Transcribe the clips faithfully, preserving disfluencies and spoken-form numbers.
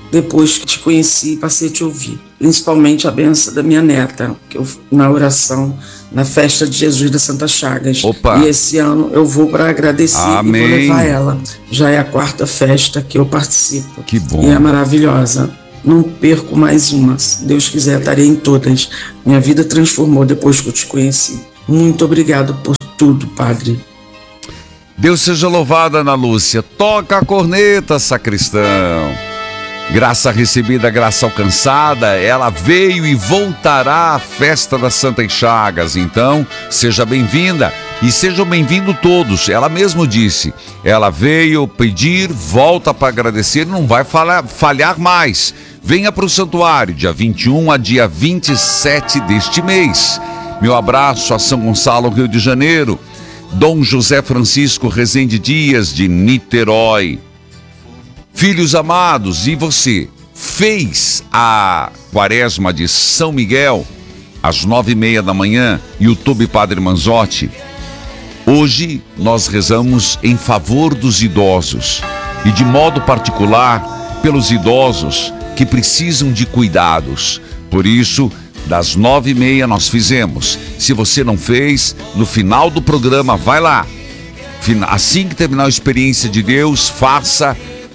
depois que te conheci, passei a te ouvir. Principalmente a benção da minha neta, que eu na oração, na festa de Jesus da Santa Chagas. Opa. E esse ano eu vou para agradecer. Amém. E vou levar ela. Já é a quarta festa que eu participo. Que bom. E é maravilhosa. Não perco mais uma. Se Deus quiser, estarei em todas. Minha vida transformou depois que eu te conheci. Muito obrigado por tudo, Padre. Deus seja louvado, Ana Lúcia. Toca a corneta, sacristão. Graça recebida, graça alcançada, ela veio e voltará à festa da Santa Chagas. Então, seja bem-vinda e sejam bem-vindos todos. Ela mesmo disse, ela veio pedir, volta para agradecer, não vai falhar, falhar mais. Venha para o santuário, dia vinte e um a dia vinte e sete deste mês. Meu abraço a São Gonçalo, Rio de Janeiro. Dom José Francisco Rezende Dias, de Niterói. Filhos amados, e você fez a quaresma de São Miguel às nove e meia da manhã, YouTube Padre Manzotti? Hoje nós rezamos em favor dos idosos e de modo particular pelos idosos que precisam de cuidados. Por isso, das nove e meia nós fizemos. Se você não fez, no final do programa, vai lá. Assim que terminar a experiência de Deus, faça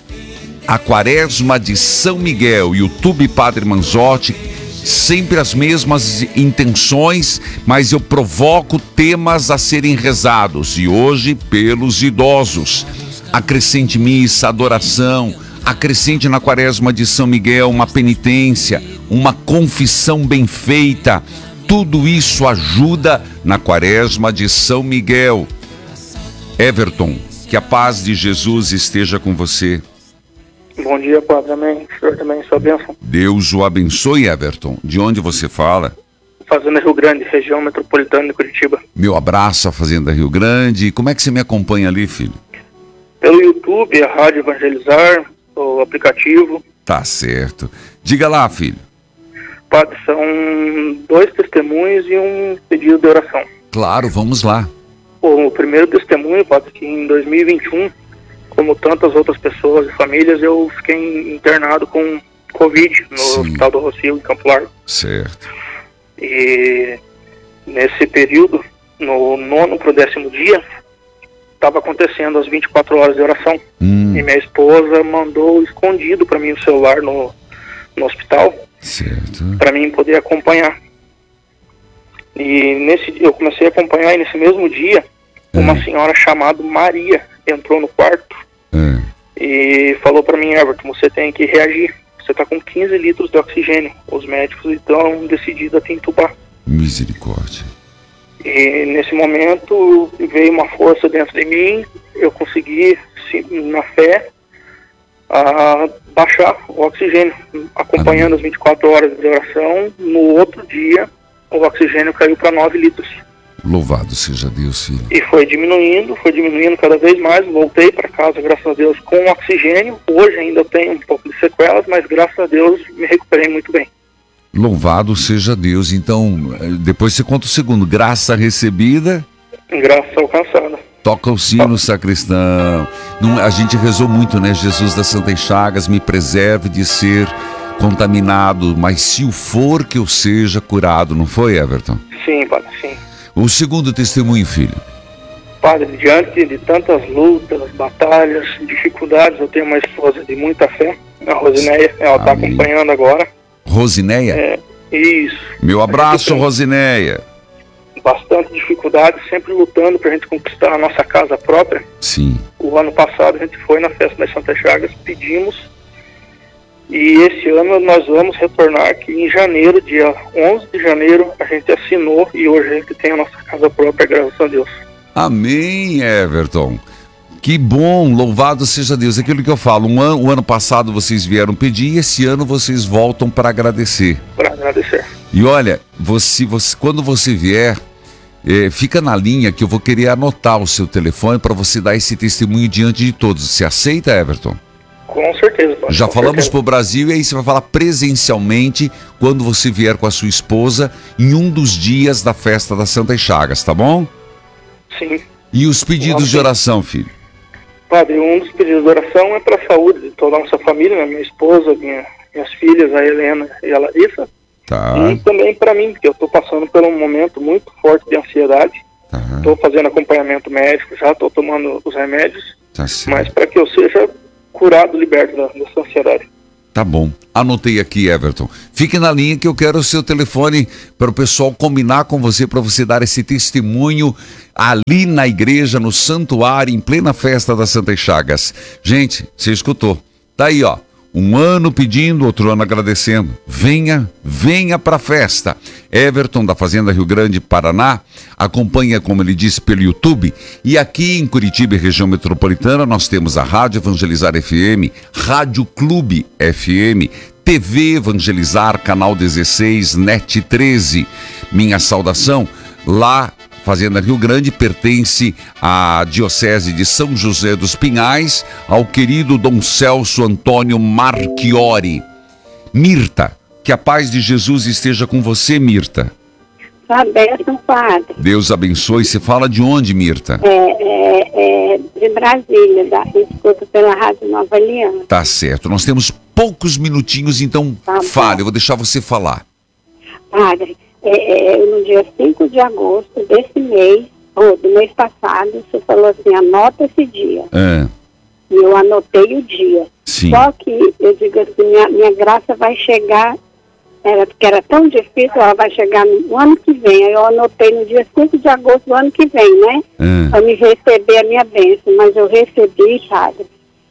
a quaresma de São Miguel, YouTube Padre Manzotti, sempre as mesmas intenções, mas eu provoco temas a serem rezados, e hoje pelos idosos. Acrescente missa, adoração, acrescente na quaresma de São Miguel uma penitência, uma confissão bem feita. Tudo isso ajuda na quaresma de São Miguel. Everton, que a paz de Jesus esteja com você. Bom dia, Padre. Amém. O senhor também, sua bênção. Deus o abençoe, Everton. De onde você fala? Fazenda Rio Grande, região metropolitana de Curitiba. Meu abraço à Fazenda Rio Grande. Como é que você me acompanha ali, filho? Pelo YouTube, a Rádio Evangelizar, o aplicativo. Tá certo. Diga lá, filho. Padre, são dois testemunhos e um pedido de oração. Claro, vamos lá. O primeiro testemunho, Padre, que em dois mil e vinte e um, como tantas outras pessoas e famílias, eu fiquei internado com Covid no Sim. Hospital do Rocio, em Campo Largo. Certo. E nesse período, no nono para o décimo dia, estava acontecendo as vinte e quatro horas de oração. Hum. E minha esposa mandou escondido para mim o celular no, no hospital, para mim poder acompanhar. E nesse, eu comecei a acompanhar, e nesse mesmo dia, é. uma senhora chamada Maria entrou no quarto é. e falou para mim: Everton, você tem que reagir, você está com quinze litros de oxigênio, os médicos estão decididos a te entubar. Misericórdia. E nesse momento veio uma força dentro de mim, eu consegui, na fé, a baixar o oxigênio, acompanhando Amém. As vinte e quatro horas de oração. No outro dia, o oxigênio caiu para nove litros. Louvado seja Deus, filho. E foi diminuindo, foi diminuindo cada vez mais. Voltei para casa, graças a Deus, com oxigênio. Hoje ainda tenho um pouco de sequelas, mas graças a Deus me recuperei muito bem. Louvado seja Deus. Então, depois você conta o segundo. Graça recebida. Graça alcançada. Toca o sino, sacristão. Não, a gente rezou muito, né? Jesus das Santas Chagas, me preserve de ser contaminado, mas se o for, que eu seja curado. Não foi, Everton? Sim, Padre, sim. O segundo testemunho, filho. Padre, diante de tantas lutas, batalhas, dificuldades, eu tenho uma esposa de muita fé, a Rosineia, ela está acompanhando agora. Rosineia? É, isso. Meu abraço, Rosineia. Bastante dificuldade, sempre lutando para a gente conquistar a nossa casa própria. Sim. O ano passado a gente foi na festa das Santas Chagas, pedimos, e esse ano nós vamos retornar, que em janeiro, dia onze de janeiro, a gente assinou e hoje a gente tem a nossa casa própria, graças a Deus. Amém, Everton. Que bom, louvado seja Deus. Aquilo que eu falo, um ano, o ano passado vocês vieram pedir e esse ano vocês voltam para agradecer. Para agradecer. E olha, você, você, quando você vier, eh, fica na linha que eu vou querer anotar o seu telefone para você dar esse testemunho diante de todos. Você aceita, Everton? Com certeza. Pode, Já com falamos certeza. para o Brasil e aí você vai falar presencialmente quando você vier com a sua esposa em um dos dias da festa das Santas Chagas, tá bom? Sim. E os pedidos de oração, filho? Padre, um dos pedidos de oração é para a saúde de toda a nossa família, né? Minha esposa, minha, minhas filhas, a Helena e a Larissa. Tá. E também para mim, porque eu estou passando por um momento muito forte de ansiedade. Estou tá. fazendo acompanhamento médico, já estou tomando os remédios, tá certo. Mas para que eu seja curado, liberto da, dessa ansiedade. Tá bom. Anotei aqui, Everton. Fique na linha que eu quero o seu telefone para o pessoal combinar com você, para você dar esse testemunho ali na igreja, no santuário, em plena festa das Santas Chagas. Gente, você escutou. Tá aí, ó. Um ano pedindo, outro ano agradecendo. Venha, venha para a festa. Everton, da Fazenda Rio Grande, Paraná, acompanha, como ele disse, pelo YouTube. E aqui em Curitiba e região metropolitana, nós temos a Rádio Evangelizar F M, Rádio Clube F M, T V Evangelizar, Canal dezesseis, Net treze. Minha saudação lá. Fazenda Rio Grande pertence à Diocese de São José dos Pinhais, ao querido Dom Celso Antônio Marchiori. Mirta, que a paz de Jesus esteja com você, Mirta. Abençoe, Padre. Deus abençoe. Você fala de onde, Mirta? É, é, é de Brasília, da, escuto pela Rádio Nova Aliança. Tá certo. Nós temos poucos minutinhos, então tá fale, eu vou deixar você falar. Padre, É, é, no dia cinco de agosto desse mês, ou do mês passado, você falou assim, anota esse dia. É. E eu anotei o dia. Sim. Só que eu digo assim, minha, minha graça vai chegar, era, porque era tão difícil, ela vai chegar no ano que vem. Aí eu anotei no dia cinco de agosto do ano que vem, né? É. Para me receber a minha bênção. Mas eu recebi, Padre.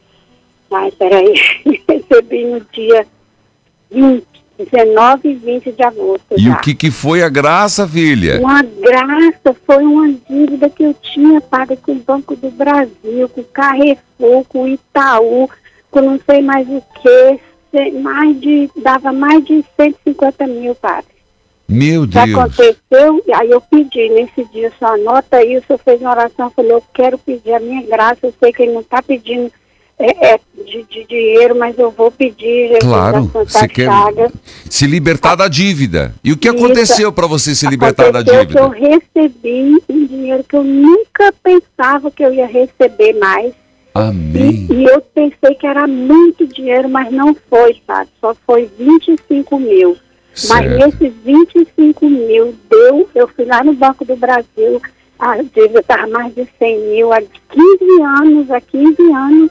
Ai, peraí. Recebi no dia vinte. dezenove e vinte de agosto. E já. o que, que foi a graça, filha? Uma graça, foi uma dívida que eu tinha, Padre, com o Banco do Brasil, com o Carrefour, com o Itaú, com não sei mais o que, mais de, dava mais de cento e cinquenta mil, Padre. Meu Deus. Já aconteceu, aí eu pedi, nesse dia, só anota aí, o senhor fez uma oração, eu falei, eu quero pedir a minha graça, eu sei que ele não está pedindo É, é, de, de dinheiro, mas eu vou pedir, Jesus, claro, você quer se libertar da dívida. E o que Isso, aconteceu para você se libertar da dívida? Que eu recebi um dinheiro que eu nunca pensava que eu ia receber mais. Amém. E, e eu pensei que era muito dinheiro, mas não foi, sabe? Só foi vinte e cinco mil. Certo. Mas nesses vinte e cinco mil deu, eu fui lá no Banco do Brasil, a dívida estava mais de cem mil, há quinze anos, há quinze anos.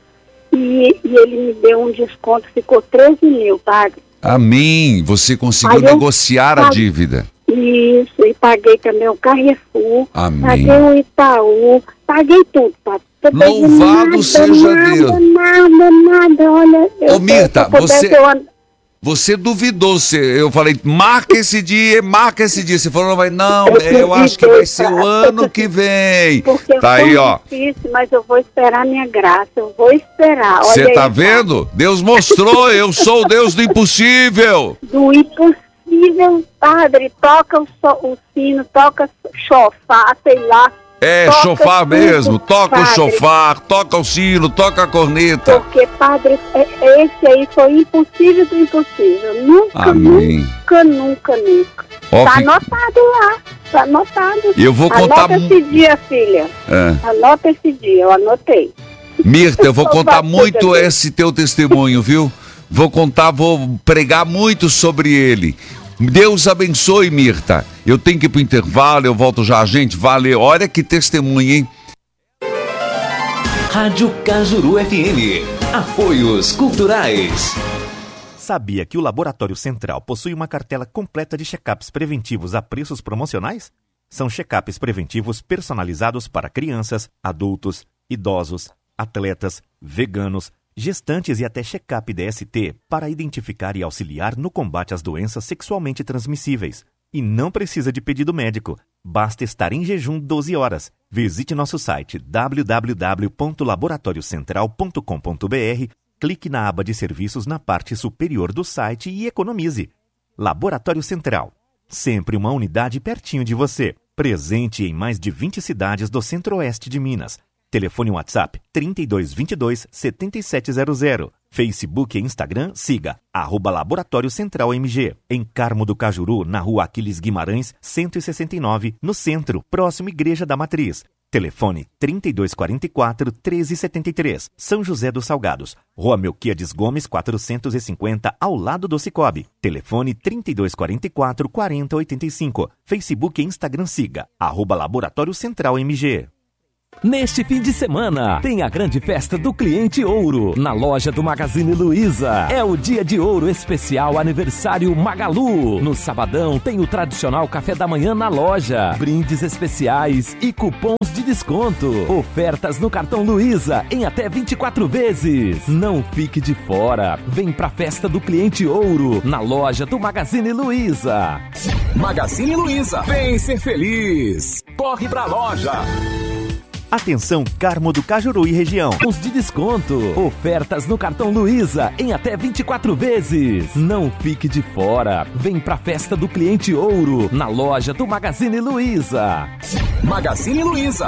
E, e ele me deu um desconto, ficou treze mil, Padre. Amém, você conseguiu Aí negociar paguei, a dívida. Isso, e paguei também o Carrefour, Amém. Paguei o Itaú, paguei tudo, Padre. Louvado nada, seja nada, Deus. Nada, nada, olha... Ô Mirta, eu, você... Eu... Você duvidou, eu falei, marca esse dia, marca esse dia. Você falou, mas não, eu, eu acho que vai ser o ano que vem. Porque tá aí, ó. Difícil, mas eu vou esperar a minha graça, eu vou esperar. Você tá aí, vendo? Tá? Deus mostrou, eu sou o Deus do impossível. Do impossível, Padre, toca o, so, o sino, toca chofar, sei lá. É, toca chofar tudo, mesmo, toca padre. O chofar, toca o sino, toca a corneta. Porque, Padre, esse aí foi impossível do impossível. Nunca, Amém. nunca, nunca, nunca. Ó, tá fica... anotado lá, tá anotado. Eu vou contar... Anota esse dia, filha. É. Anota esse dia, eu anotei. Mirta, eu vou contar muito esse teu testemunho, viu? Vou contar, vou pregar muito sobre ele. Deus abençoe, Mirta. Eu tenho que ir pro intervalo, eu volto já, gente. Valeu. Olha que testemunho, hein? Rádio Cajuru F M. Apoios culturais. Sabia que o Laboratório Central possui uma cartela completa de check-ups preventivos a preços promocionais? São check-ups preventivos personalizados para crianças, adultos, idosos, atletas, veganos, gestantes e até check-up D S T para identificar e auxiliar no combate às doenças sexualmente transmissíveis. E não precisa de pedido médico, basta estar em jejum doze horas. Visite nosso site w w w ponto laboratório central ponto com ponto b r, clique na aba de serviços na parte superior do site e economize. Laboratório Central, sempre uma unidade pertinho de você, presente em mais de vinte cidades do centro-oeste de Minas. Telefone WhatsApp trinta e dois, vinte e dois, setenta e sete zero zero. Facebook e Instagram, siga arroba Laboratório Central M G. Em Carmo do Cajuru, na rua Aquiles Guimarães, cento e sessenta e nove, no centro, próximo Igreja da Matriz. Telefone trinta e dois quarenta e quatro, treze setenta e três, São José dos Salgados, Rua Melquiades Gomes quatrocentos e cinquenta, ao lado do Cicobi. Telefone trinta e dois quarenta e quatro, quarenta oitenta e cinco. Facebook e Instagram siga, arroba Laboratório Central M G. Neste fim de semana, tem a grande festa do Cliente Ouro, na loja do Magazine Luiza. É o dia de ouro especial aniversário Magalu. No sabadão, tem o tradicional café da manhã na loja, brindes especiais e cupons de desconto. Ofertas no cartão Luiza em até vinte e quatro vezes. Não fique de fora. Vem pra festa do Cliente Ouro, na loja do Magazine Luiza. Magazine Luiza, vem ser feliz. Corre pra loja. Atenção, Carmo do Cajuru e região. Cupons de desconto. Ofertas no cartão Luiza em até vinte e quatro vezes. Não fique de fora. Vem pra festa do Cliente Ouro, na loja do Magazine Luiza. Magazine Luiza.